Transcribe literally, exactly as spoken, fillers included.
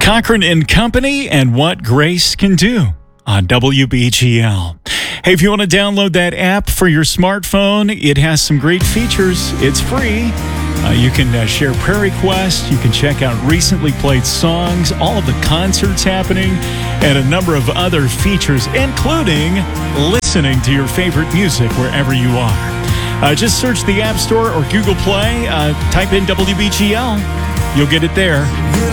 Cochran and Company and What Grace Can Do on W B G L. Hey, if you want to download that app for your smartphone, it has some great features. It's free. Uh, you can uh, share prayer requests. You can check out recently played songs, all of the concerts happening, and a number of other features, including listening to your favorite music wherever you are. Uh, just search the App Store or Google Play. Uh, type in W B G L. You'll get it there.